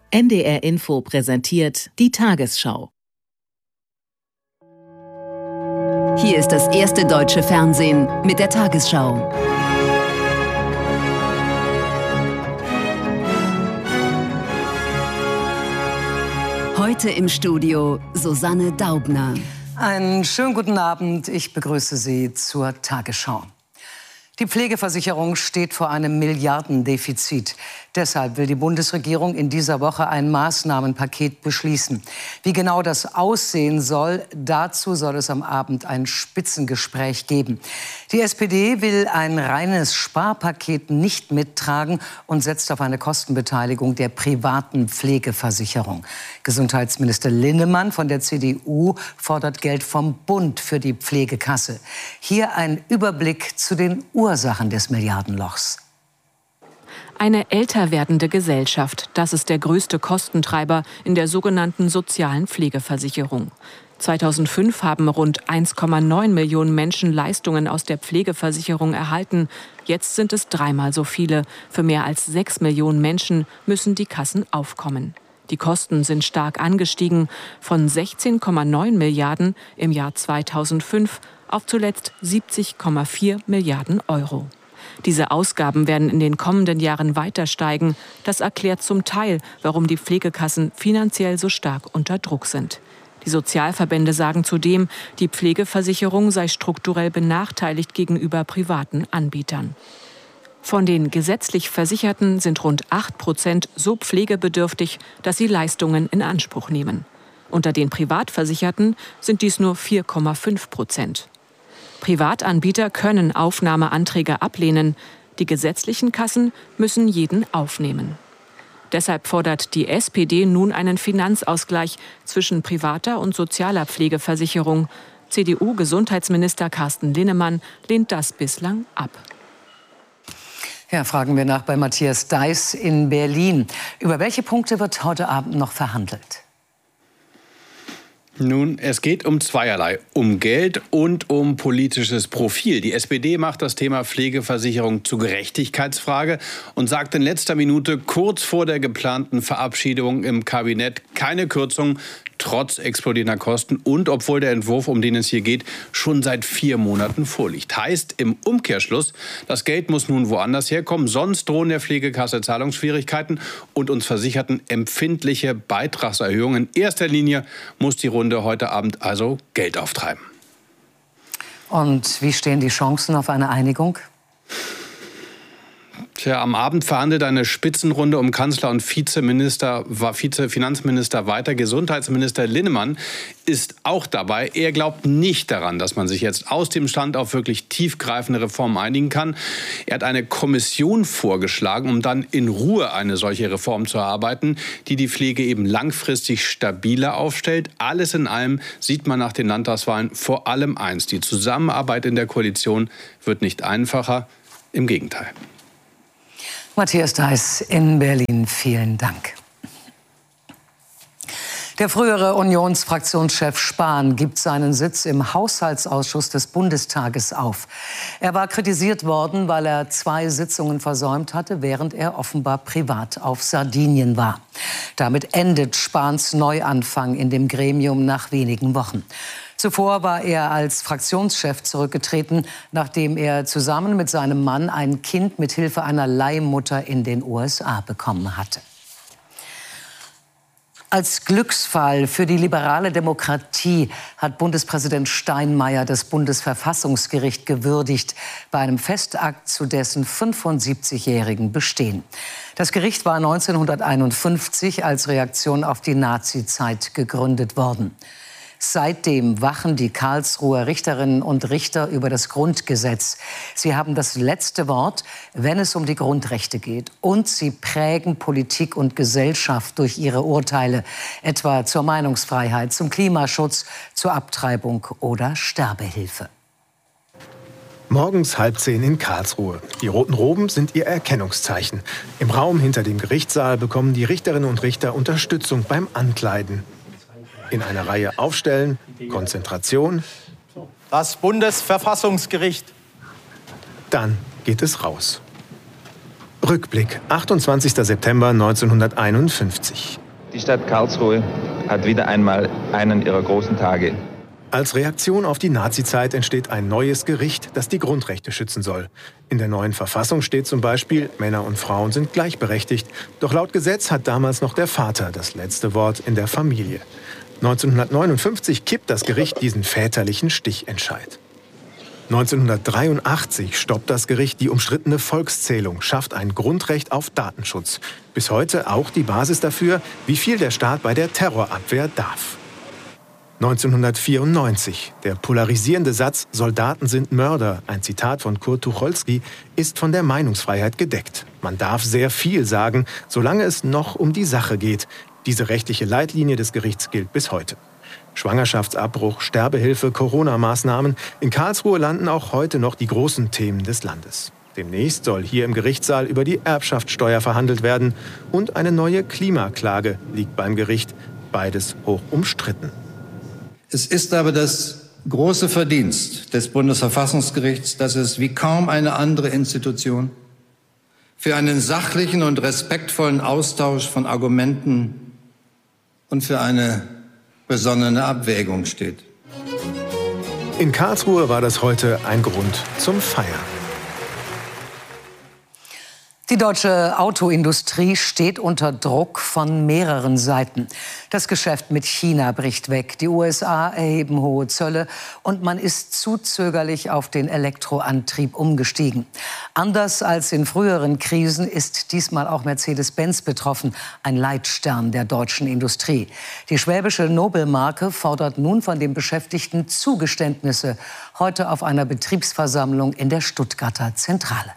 NDR Info präsentiert die Tagesschau. Hier ist das erste deutsche Fernsehen mit der Tagesschau. Heute im Studio Susanne Daubner. Einen schönen guten Abend. Ich begrüße Sie zur Tagesschau. Die Pflegeversicherung steht vor einem Milliardendefizit. Deshalb will die Bundesregierung in dieser Woche ein Maßnahmenpaket beschließen. Wie genau das aussehen soll, dazu soll es am Abend ein Spitzengespräch geben. Die SPD will ein reines Sparpaket nicht mittragen und setzt auf eine Kostenbeteiligung der privaten Pflegeversicherung. Gesundheitsminister Linnemann von der CDU fordert Geld vom Bund für die Pflegekasse. Hier ein Überblick zu den Ursachen des Milliardenlochs. Eine älter werdende Gesellschaft, das ist der größte Kostentreiber in der sogenannten sozialen Pflegeversicherung. 2005 haben rund 1,9 Millionen Menschen Leistungen aus der Pflegeversicherung erhalten. Jetzt sind es dreimal so viele. Für mehr als 6 Millionen Menschen müssen die Kassen aufkommen. Die Kosten sind stark angestiegen, von 16,9 Milliarden im Jahr 2005 auf zuletzt 70,4 Milliarden Euro. Diese Ausgaben werden in den kommenden Jahren weiter steigen. Das erklärt zum Teil, warum die Pflegekassen finanziell so stark unter Druck sind. Die Sozialverbände sagen zudem, die Pflegeversicherung sei strukturell benachteiligt gegenüber privaten Anbietern. Von den gesetzlich Versicherten sind rund 8% so pflegebedürftig, dass sie Leistungen in Anspruch nehmen. Unter den Privatversicherten sind dies nur 4,5%. Privatanbieter können Aufnahmeanträge ablehnen. Die gesetzlichen Kassen müssen jeden aufnehmen. Deshalb fordert die SPD nun einen Finanzausgleich zwischen privater und sozialer Pflegeversicherung. CDU-Gesundheitsminister Carsten Linnemann lehnt das bislang ab. Ja, fragen wir nach bei Matthias Deiß in Berlin. Über welche Punkte wird heute Abend noch verhandelt? Nun, es geht um zweierlei, um Geld und um politisches Profil. Die SPD macht das Thema Pflegeversicherung zur Gerechtigkeitsfrage und sagt in letzter Minute kurz vor der geplanten Verabschiedung im Kabinett keine Kürzung, trotz explodierender Kosten und obwohl der Entwurf, um den es hier geht, schon seit 4 Monaten vorliegt. Heißt im Umkehrschluss, das Geld muss nun woanders herkommen, sonst drohen der Pflegekasse Zahlungsschwierigkeiten und uns Versicherten empfindliche Beitragserhöhungen. In erster Linie muss die Runde heute Abend also Geld auftreiben. Und wie stehen die Chancen auf eine Einigung? Tja, am Abend verhandelt eine Spitzenrunde um Kanzler und Vizefinanzminister weiter. Gesundheitsminister Linnemann ist auch dabei. Er glaubt nicht daran, dass man sich jetzt aus dem Stand auf wirklich tiefgreifende Reformen einigen kann. Er hat eine Kommission vorgeschlagen, um dann in Ruhe eine solche Reform zu erarbeiten, die die Pflege eben langfristig stabiler aufstellt. Alles in allem sieht man nach den Landtagswahlen vor allem eins: Die Zusammenarbeit in der Koalition wird nicht einfacher, im Gegenteil. Matthias Deiß in Berlin, vielen Dank. Der frühere Unionsfraktionschef Spahn gibt seinen Sitz im Haushaltsausschuss des Bundestages auf. Er war kritisiert worden, weil er 2 Sitzungen versäumt hatte, während er offenbar privat auf Sardinien war. Damit endet Spahns Neuanfang in dem Gremium nach wenigen Wochen. Zuvor war er als Fraktionschef zurückgetreten, nachdem er zusammen mit seinem Mann ein Kind mit Hilfe einer Leihmutter in den USA bekommen hatte. Als Glücksfall für die liberale Demokratie hat Bundespräsident Steinmeier das Bundesverfassungsgericht gewürdigt bei einem Festakt zu dessen 75-jährigen Bestehen. Das Gericht war 1951 als Reaktion auf die Nazizeit gegründet worden. Seitdem wachen die Karlsruher Richterinnen und Richter über das Grundgesetz. Sie haben das letzte Wort, wenn es um die Grundrechte geht. Und sie prägen Politik und Gesellschaft durch ihre Urteile, etwa zur Meinungsfreiheit, zum Klimaschutz, zur Abtreibung oder Sterbehilfe. Morgens 9:30 in Karlsruhe. Die roten Roben sind ihr Erkennungszeichen. Im Raum hinter dem Gerichtssaal bekommen die Richterinnen und Richter Unterstützung beim Ankleiden. In einer Reihe aufstellen, Konzentration. Das Bundesverfassungsgericht. Dann geht es raus. Rückblick, 28. September 1951. Die Stadt Karlsruhe hat wieder einmal einen ihrer großen Tage. Als Reaktion auf die Nazizeit entsteht ein neues Gericht, das die Grundrechte schützen soll. In der neuen Verfassung steht zum Beispiel, Männer und Frauen sind gleichberechtigt. Doch laut Gesetz hat damals noch der Vater das letzte Wort in der Familie. 1959 kippt das Gericht diesen väterlichen Stichentscheid. 1983 stoppt das Gericht die umstrittene Volkszählung, schafft ein Grundrecht auf Datenschutz. Bis heute auch die Basis dafür, wie viel der Staat bei der Terrorabwehr darf. 1994. Der polarisierende Satz »Soldaten sind Mörder«, ein Zitat von Kurt Tucholsky, ist von der Meinungsfreiheit gedeckt. Man darf sehr viel sagen, solange es noch um die Sache geht. Diese rechtliche Leitlinie des Gerichts gilt bis heute. Schwangerschaftsabbruch, Sterbehilfe, Corona-Maßnahmen. In Karlsruhe landen auch heute noch die großen Themen des Landes. Demnächst soll hier im Gerichtssaal über die Erbschaftssteuer verhandelt werden. Und eine neue Klimaklage liegt beim Gericht. Beides hoch umstritten. Es ist aber das große Verdienst des Bundesverfassungsgerichts, dass es wie kaum eine andere Institution für einen sachlichen und respektvollen Austausch von Argumenten und für eine besonnene Abwägung steht. In Karlsruhe war das heute ein Grund zum Feiern. Die deutsche Autoindustrie steht unter Druck von mehreren Seiten. Das Geschäft mit China bricht weg, die USA erheben hohe Zölle und man ist zu zögerlich auf den Elektroantrieb umgestiegen. Anders als in früheren Krisen ist diesmal auch Mercedes-Benz betroffen, ein Leitstern der deutschen Industrie. Die schwäbische Nobelmarke fordert nun von den Beschäftigten Zugeständnisse, heute auf einer Betriebsversammlung in der Stuttgarter Zentrale.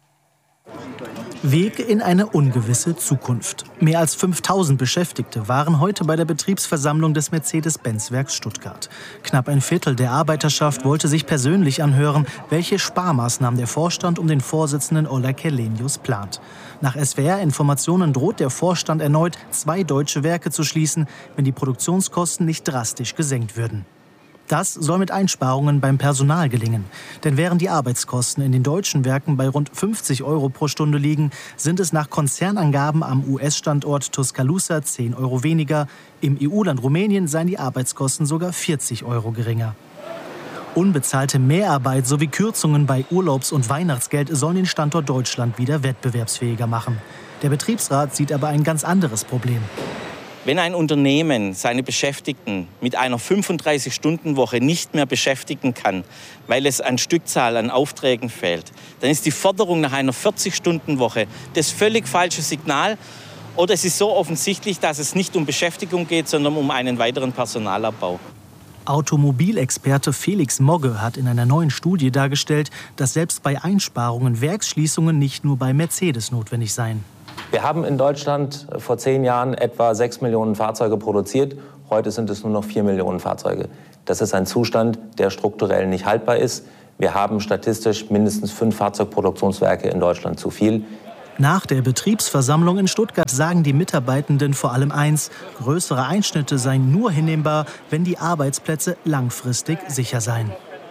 Weg in eine ungewisse Zukunft. Mehr als 5000 Beschäftigte waren heute bei der Betriebsversammlung des Mercedes-Benz-Werks Stuttgart. Knapp ein Viertel der Arbeiterschaft wollte sich persönlich anhören, welche Sparmaßnahmen der Vorstand um den Vorsitzenden Oleg Källenius plant. Nach SWR-Informationen droht der Vorstand erneut, 2 deutsche Werke zu schließen, wenn die Produktionskosten nicht drastisch gesenkt würden. Das soll mit Einsparungen beim Personal gelingen. Denn während die Arbeitskosten in den deutschen Werken bei rund 50 € pro Stunde liegen, sind es nach Konzernangaben am US-Standort Tuscaloosa 10 € weniger. Im EU-Land Rumänien seien die Arbeitskosten sogar 40 € geringer. Unbezahlte Mehrarbeit sowie Kürzungen bei Urlaubs- und Weihnachtsgeld sollen den Standort Deutschland wieder wettbewerbsfähiger machen. Der Betriebsrat sieht aber ein ganz anderes Problem. Wenn ein Unternehmen seine Beschäftigten mit einer 35-Stunden-Woche nicht mehr beschäftigen kann, weil es an Stückzahl an Aufträgen fehlt, dann ist die Forderung nach einer 40-Stunden-Woche das völlig falsche Signal. Oder es ist so offensichtlich, dass es nicht um Beschäftigung geht, sondern um einen weiteren Personalabbau. Automobilexperte Felix Mogge hat in einer neuen Studie dargestellt, dass selbst bei Einsparungen Werksschließungen nicht nur bei Mercedes notwendig seien. Wir haben in Deutschland vor 10 Jahren etwa 6 Millionen Fahrzeuge produziert. Heute sind es nur noch 4 Millionen Fahrzeuge. Das ist ein Zustand, der strukturell nicht haltbar ist. Wir haben statistisch mindestens 5 Fahrzeugproduktionswerke in Deutschland zu viel. Nach der Betriebsversammlung in Stuttgart sagen die Mitarbeitenden vor allem eins: größere Einschnitte seien nur hinnehmbar, wenn die Arbeitsplätze langfristig sicher seien.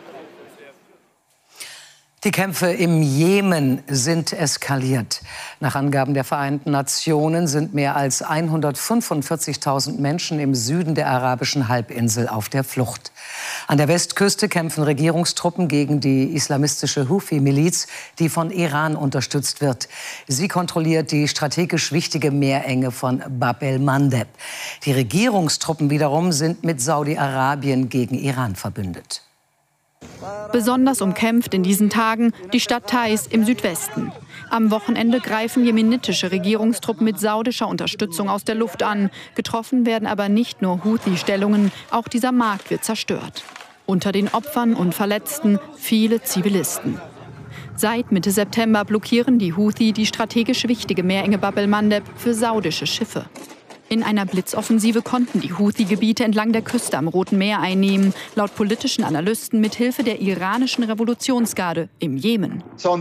Die Kämpfe im Jemen sind eskaliert. Nach Angaben der Vereinten Nationen sind mehr als 145.000 Menschen im Süden der arabischen Halbinsel auf der Flucht. An der Westküste kämpfen Regierungstruppen gegen die islamistische Houthi-Miliz, die von Iran unterstützt wird. Sie kontrolliert die strategisch wichtige Meerenge von Bab el-Mandeb. Die Regierungstruppen wiederum sind mit Saudi-Arabien gegen Iran verbündet. Besonders umkämpft in diesen Tagen die Stadt Taiz im Südwesten. Am Wochenende greifen jemenitische Regierungstruppen mit saudischer Unterstützung aus der Luft an. Getroffen werden aber nicht nur Houthi-Stellungen, auch dieser Markt wird zerstört. Unter den Opfern und Verletzten viele Zivilisten. Seit Mitte September blockieren die Houthi die strategisch wichtige Meerenge Bab el-Mandeb für saudische Schiffe. In einer Blitzoffensive konnten die Houthi-Gebiete entlang der Küste am Roten Meer einnehmen, laut politischen Analysten mit Hilfe der iranischen Revolutionsgarde im Jemen.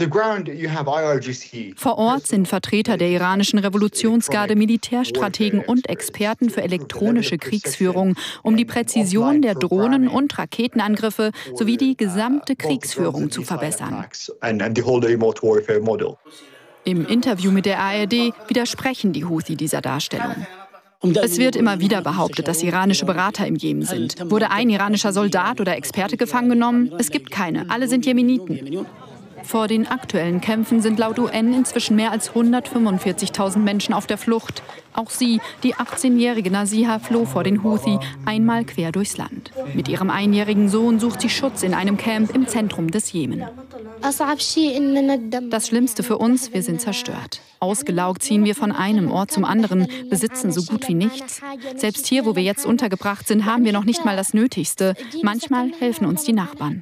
Vor Ort sind Vertreter der iranischen Revolutionsgarde, Militärstrategen und Experten für elektronische Kriegsführung, um die Präzision der Drohnen- und Raketenangriffe sowie die gesamte Kriegsführung zu verbessern. Im Interview mit der ARD widersprechen die Houthi dieser Darstellung. Es wird immer wieder behauptet, dass iranische Berater im Jemen sind. Wurde ein iranischer Soldat oder Experte gefangen genommen? Es gibt keine. Alle sind Jemeniten. Vor den aktuellen Kämpfen sind laut UN inzwischen mehr als 145.000 Menschen auf der Flucht. Auch sie, die 18-jährige Nasiha, floh vor den Houthi einmal quer durchs Land. Mit ihrem einjährigen Sohn sucht sie Schutz in einem Camp im Zentrum des Jemen. Das Schlimmste für uns, wir sind zerstört. Ausgelaugt ziehen wir von einem Ort zum anderen, besitzen so gut wie nichts. Selbst hier, wo wir jetzt untergebracht sind, haben wir noch nicht mal das Nötigste. Manchmal helfen uns die Nachbarn.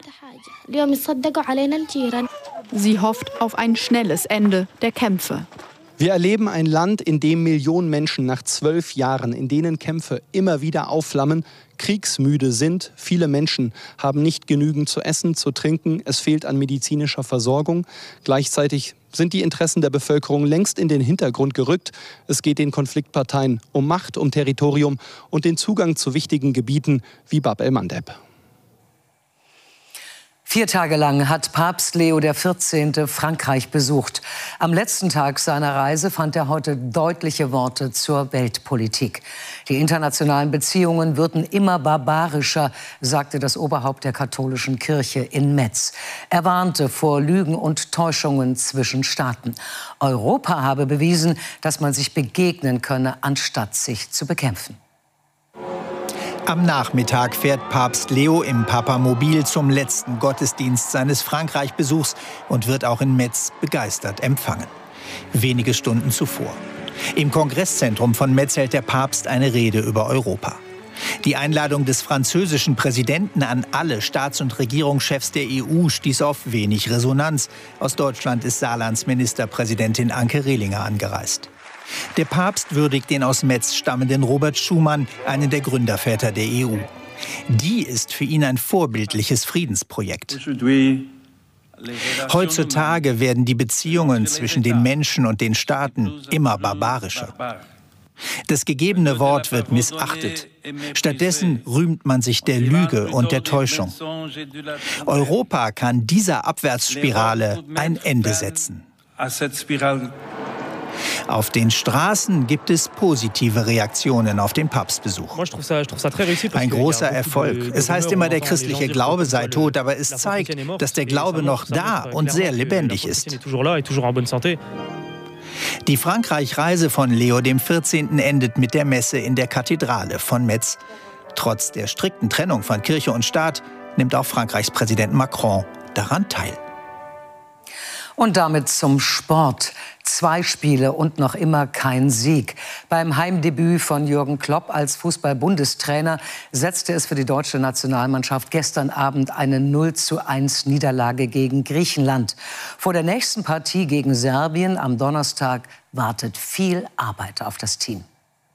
Sie hofft auf ein schnelles Ende der Kämpfe. Wir erleben ein Land, in dem Millionen Menschen nach 12 Jahren, in denen Kämpfe immer wieder aufflammen, kriegsmüde sind. Viele Menschen haben nicht genügend zu essen, zu trinken. Es fehlt an medizinischer Versorgung. Gleichzeitig sind die Interessen der Bevölkerung längst in den Hintergrund gerückt. Es geht den Konfliktparteien um Macht, um Territorium und den Zugang zu wichtigen Gebieten wie Bab el-Mandeb. 4 Tage lang hat Papst Leo XIV. Frankreich besucht. Am letzten Tag seiner Reise fand er heute deutliche Worte zur Weltpolitik. Die internationalen Beziehungen würden immer barbarischer, sagte das Oberhaupt der katholischen Kirche in Metz. Er warnte vor Lügen und Täuschungen zwischen Staaten. Europa habe bewiesen, dass man sich begegnen könne, anstatt sich zu bekämpfen. Am Nachmittag fährt Papst Leo im Papamobil zum letzten Gottesdienst seines Frankreich-Besuchs und wird auch in Metz begeistert empfangen. Wenige Stunden zuvor. Im Kongresszentrum von Metz hält der Papst eine Rede über Europa. Die Einladung des französischen Präsidenten an alle Staats- und Regierungschefs der EU stieß auf wenig Resonanz. Aus Deutschland ist Saarlands Ministerpräsidentin Anke Rehlinger angereist. Der Papst würdigt den aus Metz stammenden Robert Schuman, einen der Gründerväter der EU. Die ist für ihn ein vorbildliches Friedensprojekt. Heutzutage werden die Beziehungen zwischen den Menschen und den Staaten immer barbarischer. Das gegebene Wort wird missachtet. Stattdessen rühmt man sich der Lüge und der Täuschung. Europa kann dieser Abwärtsspirale ein Ende setzen. Auf den Straßen gibt es positive Reaktionen auf den Papstbesuch. Ein großer Erfolg. Es heißt immer, der christliche Glaube sei tot, aber es zeigt, dass der Glaube noch da und sehr lebendig ist. Die Frankreich-Reise von Leo XIV. Endet mit der Messe in der Kathedrale von Metz. Trotz der strikten Trennung von Kirche und Staat nimmt auch Frankreichs Präsident Macron daran teil. Und damit zum Sport. 2 Spiele und noch immer kein Sieg. Beim Heimdebüt von Jürgen Klopp als Fußball-Bundestrainer setzte es für die deutsche Nationalmannschaft gestern Abend eine 0:1 Niederlage gegen Griechenland. Vor der nächsten Partie gegen Serbien am Donnerstag wartet viel Arbeit auf das Team.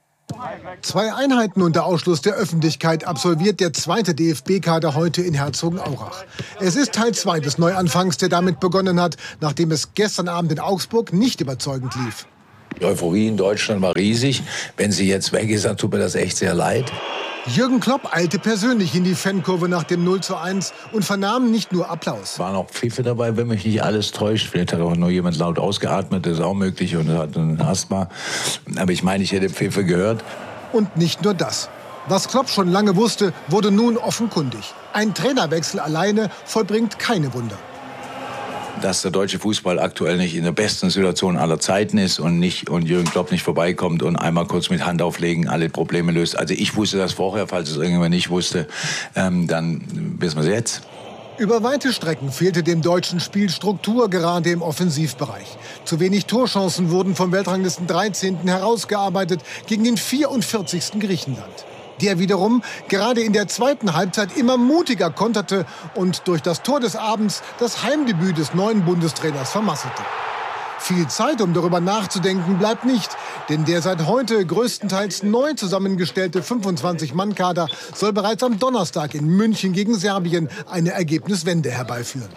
2 Einheiten unter Ausschluss der Öffentlichkeit absolviert der 2. DFB-Kader heute in Herzogenaurach. Es ist Teil 2 des Neuanfangs, der damit begonnen hat, nachdem es gestern Abend in Augsburg nicht überzeugend lief. Die Euphorie in Deutschland war riesig. Wenn sie jetzt weg ist, dann tut mir das echt sehr leid. Jürgen Klopp eilte persönlich in die Fankurve nach dem 0:1 und vernahm nicht nur Applaus. Waren auch Pfiffe dabei, wenn mich nicht alles täuscht. Vielleicht hat auch nur jemand laut ausgeatmet, das ist auch möglich, und hat ein Asthma. Aber ich meine, ich hätte Pfiffe gehört. Und nicht nur das. Was Klopp schon lange wusste, wurde nun offenkundig. Ein Trainerwechsel alleine vollbringt keine Wunder. Dass der deutsche Fußball aktuell nicht in der besten Situation aller Zeiten ist und Jürgen Klopp nicht vorbeikommt und einmal kurz mit Hand auflegen alle Probleme löst. Also ich wusste das vorher, falls es irgendjemand nicht wusste, dann wissen wir es jetzt. Über weite Strecken fehlte dem deutschen Spiel Struktur, gerade im Offensivbereich. Zu wenig Torchancen wurden vom Weltranglisten 13. herausgearbeitet gegen den 44. Griechenland. Der wiederum gerade in der zweiten Halbzeit immer mutiger konterte und durch das Tor des Abends das Heimdebüt des neuen Bundestrainers vermasselte. Viel Zeit, um darüber nachzudenken, bleibt nicht. Denn der seit heute größtenteils neu zusammengestellte 25-Mann-Kader soll bereits am Donnerstag in München gegen Serbien eine Ergebniswende herbeiführen.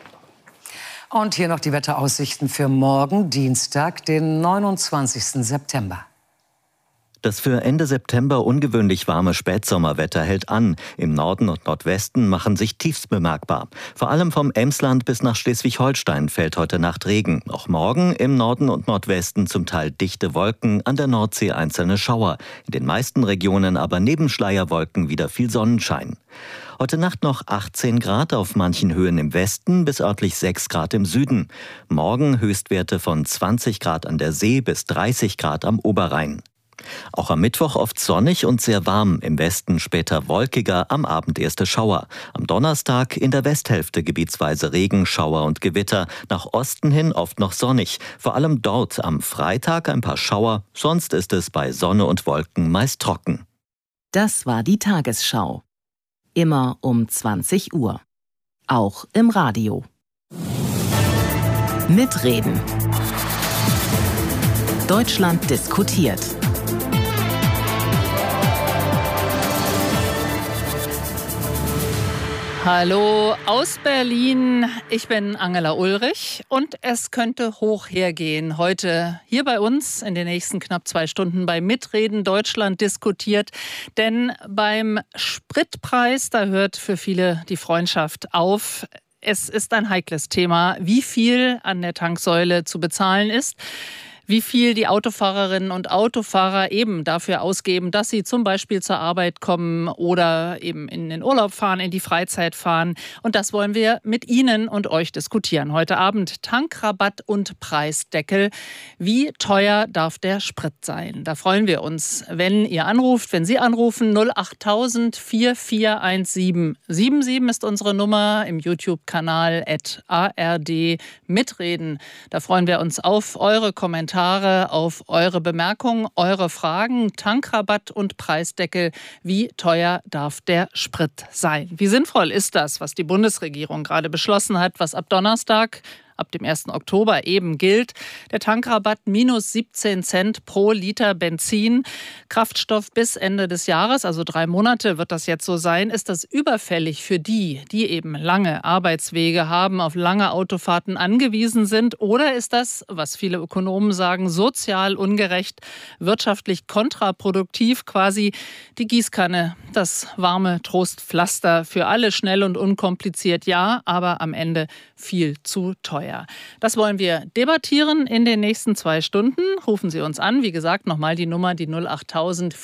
Und hier noch die Wetteraussichten für morgen, Dienstag, den 29. September. Das für Ende September ungewöhnlich warme Spätsommerwetter hält an. Im Norden und Nordwesten machen sich Tiefs bemerkbar. Vor allem vom Emsland bis nach Schleswig-Holstein fällt heute Nacht Regen. Auch morgen im Norden und Nordwesten zum Teil dichte Wolken, an der Nordsee einzelne Schauer. In den meisten Regionen aber neben Schleierwolken wieder viel Sonnenschein. Heute Nacht noch 18 Grad auf manchen Höhen im Westen, bis örtlich 6 Grad im Süden. Morgen Höchstwerte von 20 Grad an der See bis 30 Grad am Oberrhein. Auch am Mittwoch oft sonnig und sehr warm, im Westen später wolkiger, am Abend erste Schauer. Am Donnerstag in der Westhälfte gebietsweise Regen, Schauer und Gewitter, nach Osten hin oft noch sonnig. Vor allem dort am Freitag ein paar Schauer, sonst ist es bei Sonne und Wolken meist trocken. Das war die Tagesschau. Immer um 20 Uhr. Auch im Radio. Mitreden. Deutschland diskutiert. Hallo aus Berlin, ich bin Angela Ulrich und es könnte hoch hergehen. Heute hier bei uns in den nächsten knapp 2 Stunden bei Mitreden Deutschland diskutiert. Denn beim Spritpreis, da hört für viele die Freundschaft auf. Es ist ein heikles Thema, wie viel an der Tanksäule zu bezahlen ist. Wie viel die Autofahrerinnen und Autofahrer eben dafür ausgeben, dass sie zum Beispiel zur Arbeit kommen oder eben in den Urlaub fahren, in die Freizeit fahren. Und das wollen wir mit Ihnen und euch diskutieren. Heute Abend Tankrabatt und Preisdeckel. Wie teuer darf der Sprit sein? Da freuen wir uns, wenn ihr anruft, wenn Sie anrufen. 08000 441777 ist unsere Nummer im YouTube-Kanal @ARD mitreden. Da freuen wir uns auf eure Kommentare, auf eure Bemerkungen, eure Fragen. Tankrabatt und Preisdeckel. Wie teuer darf der Sprit sein? Wie sinnvoll ist das, was die Bundesregierung gerade beschlossen hat, was ab Donnerstag, ab dem 1. Oktober eben gilt? Der Tankrabatt minus 17 Cent pro Liter Benzin. Kraftstoff bis Ende des Jahres, also 3 Monate wird das jetzt so sein. Ist das überfällig für die eben lange Arbeitswege haben, auf lange Autofahrten angewiesen sind? Oder ist das, was viele Ökonomen sagen, sozial ungerecht, wirtschaftlich kontraproduktiv, quasi die Gießkanne, das warme Trostpflaster für alle, schnell und unkompliziert, ja, aber am Ende viel zu teuer. Das wollen wir debattieren in den nächsten 2 Stunden. Rufen Sie uns an. Wie gesagt, nochmal die Nummer, die 08000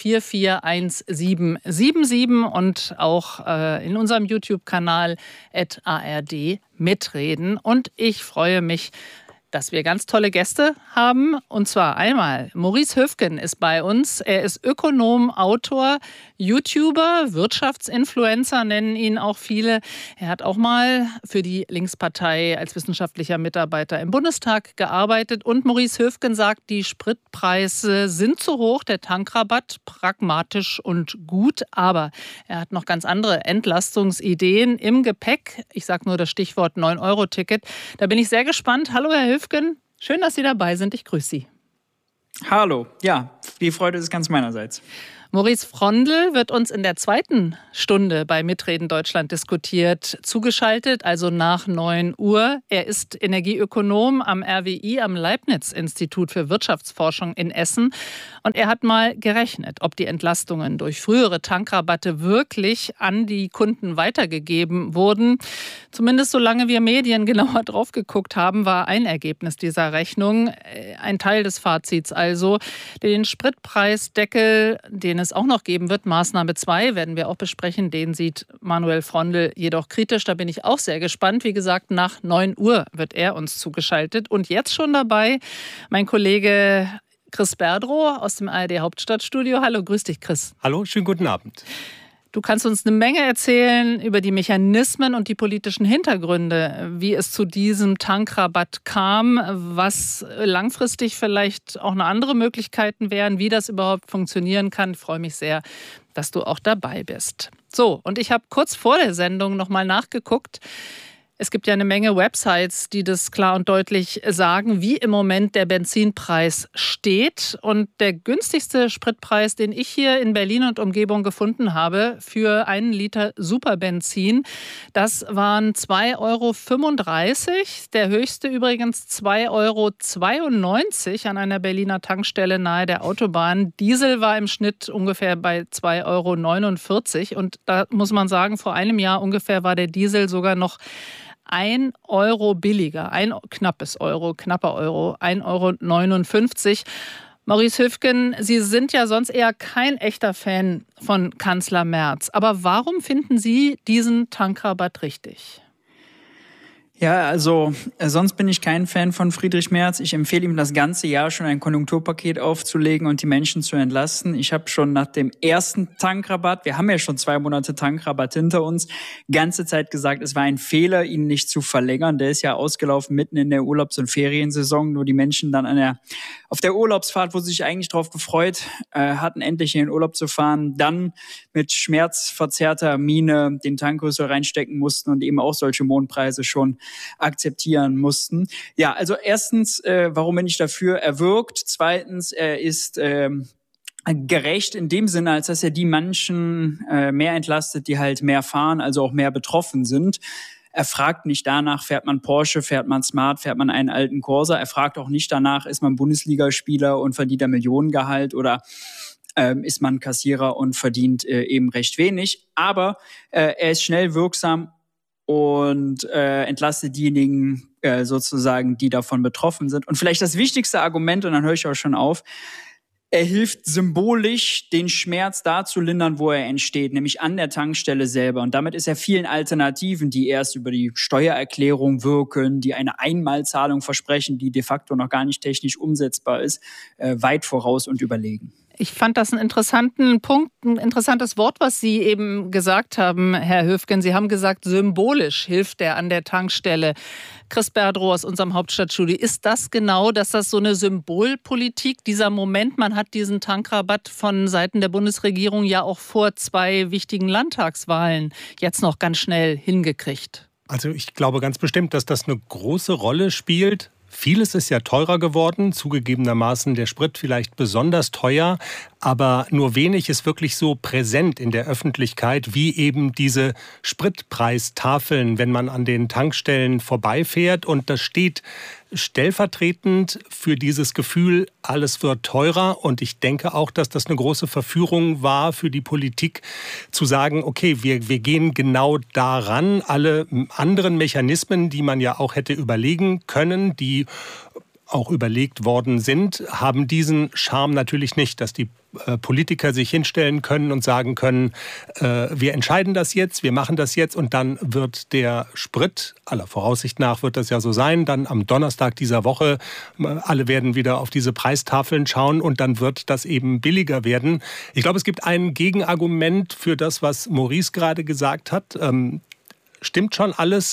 441777 und auch in unserem YouTube-Kanal @ARD mitreden. Und ich freue mich, dass wir ganz tolle Gäste haben. Und zwar einmal Maurice Höfgen ist bei uns. Er ist Ökonom, Autor, YouTuber, Wirtschaftsinfluencer nennen ihn auch viele. Er hat auch mal für die Linkspartei als wissenschaftlicher Mitarbeiter im Bundestag gearbeitet. Und Maurice Höfgen sagt, die Spritpreise sind zu hoch, der Tankrabatt pragmatisch und gut. Aber er hat noch ganz andere Entlastungsideen im Gepäck. Ich sage nur das Stichwort 9-Euro-Ticket. Da bin ich sehr gespannt. Hallo, Herr Höfgen. Schön, dass Sie dabei sind. Ich grüße Sie. Hallo. Ja, die Freude ist ganz meinerseits. Maurice Frondl wird uns in der 2. Stunde bei Mitreden Deutschland diskutiert zugeschaltet, also nach 9 Uhr. Er ist Energieökonom am RWI, am Leibniz-Institut für Wirtschaftsforschung in Essen. Und er hat mal gerechnet, ob die Entlastungen durch frühere Tankrabatte wirklich an die Kunden weitergegeben wurden. Zumindest solange wir Medien genauer drauf geguckt haben, war ein Ergebnis dieser Rechnung, ein Teil des Fazits also, den Spritpreisdeckel, den es auch noch geben wird, Maßnahme 2, werden wir auch besprechen. Den sieht Manuel Frondl jedoch kritisch. Da bin ich auch sehr gespannt. Wie gesagt, nach 9 Uhr wird er uns zugeschaltet. Und jetzt schon dabei mein Kollege Chris Berdrow aus dem ARD Hauptstadtstudio. Hallo, grüß dich, Chris. Hallo, schönen guten Abend. Du kannst uns eine Menge erzählen über die Mechanismen und die politischen Hintergründe, wie es zu diesem Tankrabatt kam, was langfristig vielleicht auch noch andere Möglichkeiten wären, wie das überhaupt funktionieren kann. Ich freue mich sehr, dass du auch dabei bist. So, und ich habe kurz vor der Sendung nochmal nachgeguckt. Es gibt ja eine Menge Websites, die das klar und deutlich sagen, wie im Moment der Benzinpreis steht. Und der günstigste Spritpreis, den ich hier in Berlin und Umgebung gefunden habe für 1 Liter Superbenzin, das waren 2,35 €. Der höchste übrigens 2,92 € an einer Berliner Tankstelle nahe der Autobahn. Diesel war im Schnitt ungefähr bei 2,49 €. Und da muss man sagen, vor einem Jahr ungefähr war der Diesel sogar noch 1 € billiger, knapper Euro, 1,59 €. Maurice Höfgen, Sie sind ja sonst eher kein echter Fan von Kanzler Merz. Aber warum finden Sie diesen Tankrabatt richtig? Ja, also sonst bin ich kein Fan von Friedrich Merz. Ich empfehle ihm das ganze Jahr schon ein Konjunkturpaket aufzulegen und die Menschen zu entlasten. Ich habe schon nach dem ersten Tankrabatt, wir haben ja schon 2 Monate Tankrabatt hinter uns, ganze Zeit gesagt, es war ein Fehler, ihn nicht zu verlängern. Der ist ja ausgelaufen mitten in der Urlaubs- und Feriensaison, nur die Menschen dann auf der Urlaubsfahrt, wo sie sich eigentlich drauf gefreut hatten, endlich in den Urlaub zu fahren, dann mit schmerzverzerrter Miene den Tankrüssel reinstecken mussten und eben auch solche Mondpreise schon akzeptieren mussten. Ja, also erstens, warum bin ich dafür? Er wirkt. Zweitens, er ist gerecht in dem Sinne, als dass er die Menschen mehr entlastet, die halt mehr fahren, also auch mehr betroffen sind. Er fragt nicht danach, fährt man Porsche, fährt man Smart, fährt man einen alten Corsa. Er fragt auch nicht danach, ist man Bundesligaspieler und verdient ein Millionengehalt oder ist man Kassierer und verdient eben recht wenig. Aber er ist schnell wirksam und entlastet diejenigen sozusagen, die davon betroffen sind. Und vielleicht das wichtigste Argument, und dann höre ich auch schon auf, er hilft symbolisch, den Schmerz da zu lindern, wo er entsteht, nämlich an der Tankstelle selber. Und damit ist er vielen Alternativen, die erst über die Steuererklärung wirken, die eine Einmalzahlung versprechen, die de facto noch gar nicht technisch umsetzbar ist, weit voraus und überlegen. Ich fand das einen interessanten Punkt, ein interessantes Wort, was Sie eben gesagt haben, Herr Höfgen. Sie haben gesagt, symbolisch hilft er an der Tankstelle. Chris Berdrow aus unserem Hauptstadtstudio. Ist das genau, dass das so eine Symbolpolitik, dieser Moment, man hat diesen Tankrabatt von Seiten der Bundesregierung ja auch vor 2 wichtigen Landtagswahlen jetzt noch ganz schnell hingekriegt? Also ich glaube ganz bestimmt, dass das eine große Rolle spielt. Vieles ist ja teurer geworden, zugegebenermaßen der Sprit vielleicht besonders teuer, aber nur wenig ist wirklich so präsent in der Öffentlichkeit wie eben diese Spritpreistafeln, wenn man an den Tankstellen vorbeifährt. Und das steht stellvertretend für dieses Gefühl, alles wird teurer. Und ich denke auch, dass das eine große Verführung war für die Politik, zu sagen, okay, wir gehen genau daran. Alle anderen Mechanismen, die man ja auch hätte überlegen können, die auch überlegt worden sind, haben diesen Charme natürlich nicht, dass die Politiker sich hinstellen können und sagen können, wir entscheiden das jetzt, wir machen das jetzt und dann wird der Sprit, aller Voraussicht nach wird das ja so sein, dann am Donnerstag dieser Woche, alle werden wieder auf diese Preistafeln schauen und dann wird das eben billiger werden. Ich glaube, es gibt ein Gegenargument für das, was Maurice gerade gesagt hat. Stimmt schon alles,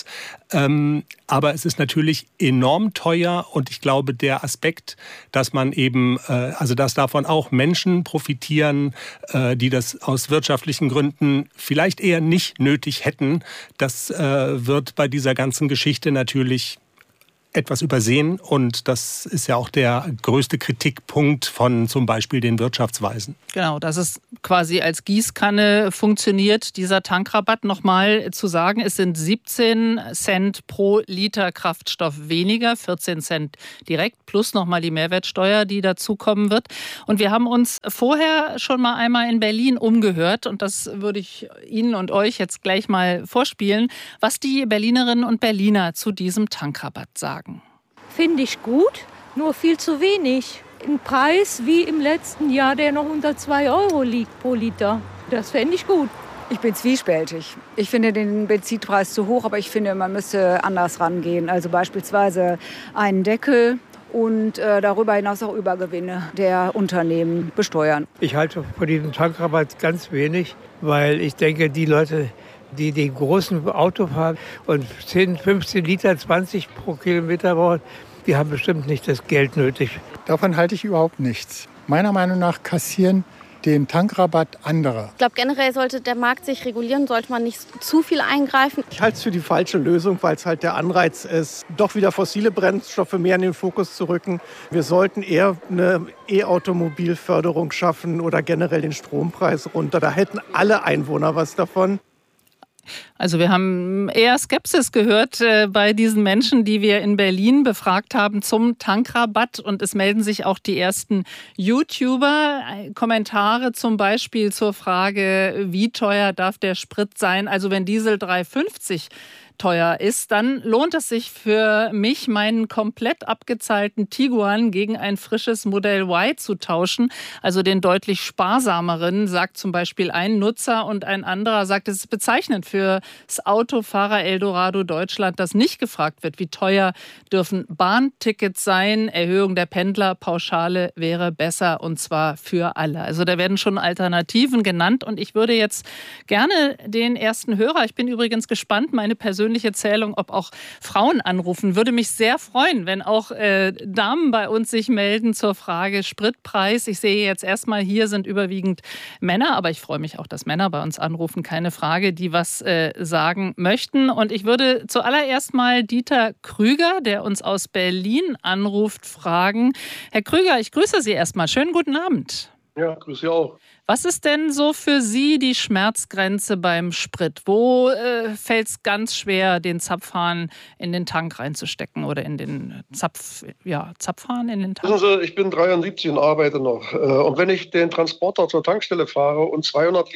aber es ist natürlich enorm teuer und ich glaube, der Aspekt, dass man eben, dass davon auch Menschen profitieren, die das aus wirtschaftlichen Gründen vielleicht eher nicht nötig hätten, das wird bei dieser ganzen Geschichte natürlich etwas übersehen und das ist ja auch der größte Kritikpunkt von zum Beispiel den Wirtschaftsweisen. Genau, dass es quasi als Gießkanne funktioniert, dieser Tankrabatt. Nochmal zu sagen, es sind 17 Cent pro Liter Kraftstoff weniger, 14 Cent direkt, plus nochmal die Mehrwertsteuer, die dazukommen wird. Und wir haben uns vorher schon mal einmal in Berlin umgehört und das würde ich Ihnen und euch jetzt gleich mal vorspielen, was die Berlinerinnen und Berliner zu diesem Tankrabatt sagen. Finde ich gut, nur viel zu wenig. Ein Preis wie im letzten Jahr, der noch unter 2 € liegt pro Liter. Das fände ich gut. Ich bin zwiespältig. Ich finde den Benzinpreis zu hoch, aber ich finde, man müsste anders rangehen. Also beispielsweise einen Deckel und darüber hinaus auch Übergewinne der Unternehmen besteuern. Ich halte von diesem Tankrabatt ganz wenig, weil ich denke, die Leute, die den großen Auto fahren und 10, 15 Liter, 20 pro Kilometer brauchen, die haben bestimmt nicht das Geld nötig. Davon halte ich überhaupt nichts. Meiner Meinung nach kassieren den Tankrabatt anderer. Ich glaube, generell sollte der Markt sich regulieren, sollte man nicht zu viel eingreifen. Ich halte es für die falsche Lösung, weil es halt der Anreiz ist, doch wieder fossile Brennstoffe mehr in den Fokus zu rücken. Wir sollten eher eine E-Automobilförderung schaffen oder generell den Strompreis runter. Da hätten alle Einwohner was davon. Also wir haben eher Skepsis gehört bei diesen Menschen, die wir in Berlin befragt haben zum Tankrabatt. Und es melden sich auch die ersten YouTuber. Kommentare zum Beispiel zur Frage, wie teuer darf der Sprit sein? Also wenn Diesel 3,50 teuer ist, dann lohnt es sich für mich, meinen komplett abgezahlten Tiguan gegen ein frisches Modell Y zu tauschen, also den deutlich sparsameren, sagt zum Beispiel ein Nutzer, und ein anderer sagt, es ist bezeichnend für das Autofahrer Eldorado Deutschland, dass nicht gefragt wird, wie teuer dürfen Bahntickets sein, Erhöhung der Pendlerpauschale wäre besser, und zwar für alle. Also da werden schon Alternativen genannt, und ich würde jetzt gerne den ersten Hörer, ich bin übrigens gespannt, meine persönliche Zählung, ob auch Frauen anrufen. Würde mich sehr freuen, wenn auch Damen bei uns sich melden zur Frage Spritpreis. Ich sehe jetzt erstmal, hier sind überwiegend Männer, aber ich freue mich auch, dass Männer bei uns anrufen, keine Frage, die was sagen möchten. Und ich würde zuallererst mal Dieter Krüger, der uns aus Berlin anruft, fragen. Herr Krüger, ich grüße Sie erstmal. Schönen guten Abend. Ja, grüße Sie auch. Was ist denn so für Sie die Schmerzgrenze beim Sprit? Wo fällt es ganz schwer, den Zapfhahn in den Tank reinzustecken oder in den Zapfhahn in den Tank? Wissen Sie, ich bin 73 und arbeite noch. Und wenn ich den Transporter zur Tankstelle fahre und 200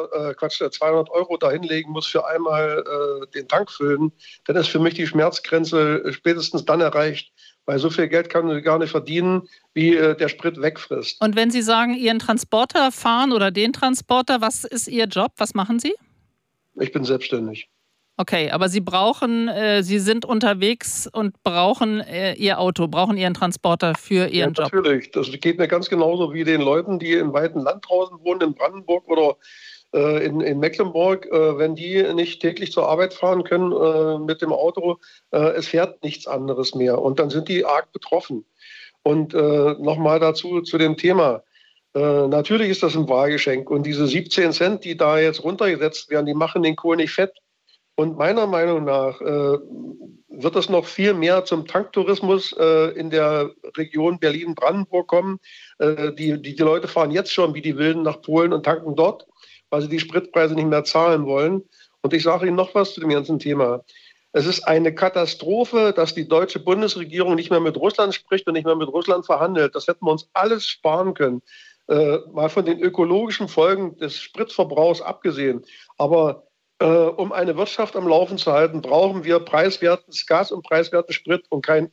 Euro dahinlegen muss für einmal den Tank füllen, dann ist für mich die Schmerzgrenze spätestens dann erreicht, weil so viel Geld kann man gar nicht verdienen, wie der Sprit wegfrisst. Und wenn Sie sagen, Ihren Transporter fahren oder den Transporter, was ist Ihr Job? Was machen Sie? Ich bin selbstständig. Okay, aber Sie sind unterwegs und brauchen Ihr Auto, brauchen Ihren Transporter für Ihren Job. Natürlich, das geht mir ganz genauso wie den Leuten, die im weiten Land draußen wohnen, in Brandenburg oder in Mecklenburg, wenn die nicht täglich zur Arbeit fahren können mit dem Auto, es fährt nichts anderes mehr. Und dann sind die arg betroffen. Und nochmal dazu zu dem Thema. Natürlich ist das ein Wahlgeschenk. Und diese 17 Cent, die da jetzt runtergesetzt werden, die machen den Kohl nicht fett. Und meiner Meinung nach wird es noch viel mehr zum Tanktourismus in der Region Berlin-Brandenburg kommen. Die Leute fahren jetzt schon wie die Wilden nach Polen und tanken dort, weil sie die Spritpreise nicht mehr zahlen wollen. Und ich sage Ihnen noch was zu dem ganzen Thema. Es ist eine Katastrophe, dass die deutsche Bundesregierung nicht mehr mit Russland spricht und nicht mehr mit Russland verhandelt. Das hätten wir uns alles sparen können. Mal von den ökologischen Folgen des Spritverbrauchs abgesehen. Aber um eine Wirtschaft am Laufen zu halten, brauchen wir preiswertes Gas und preiswerten Sprit und kein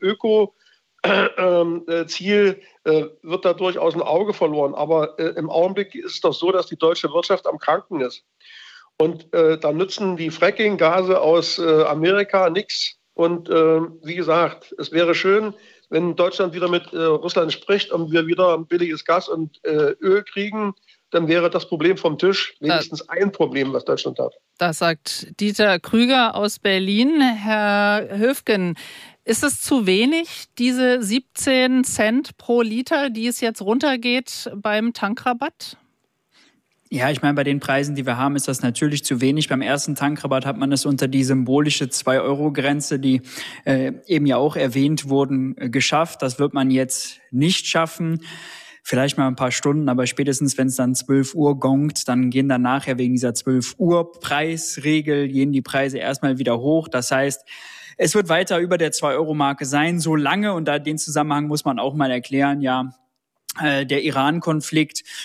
Öko-Ziel wird dadurch aus dem Auge verloren. Aber im Augenblick ist es doch so, dass die deutsche Wirtschaft am Kranken ist. Und da nützen die Fracking-Gase aus Amerika nichts. Und wie gesagt, es wäre schön, wenn Deutschland wieder mit Russland spricht und wir wieder billiges Gas und Öl kriegen, dann wäre das Problem vom Tisch, wenigstens ein Problem, was Deutschland hat. Das sagt Dieter Krüger aus Berlin. Herr Höfgen, ist es zu wenig, diese 17 Cent pro Liter, die es jetzt runtergeht beim Tankrabatt? Ja, ich meine, bei den Preisen, die wir haben, ist das natürlich zu wenig. Beim ersten Tankrabatt hat man es unter die symbolische 2-Euro-Grenze, die eben ja auch erwähnt wurden, geschafft. Das wird man jetzt nicht schaffen. Vielleicht mal ein paar Stunden, aber spätestens, wenn es dann 12 Uhr gongt, dann gehen dann nachher wegen dieser 12 Uhr Preisregel, gehen die Preise erstmal wieder hoch. Das heißt, es wird weiter über der 2-Euro-Marke sein, so lange, und da den Zusammenhang muss man auch mal erklären, ja, der Iran-Konflikt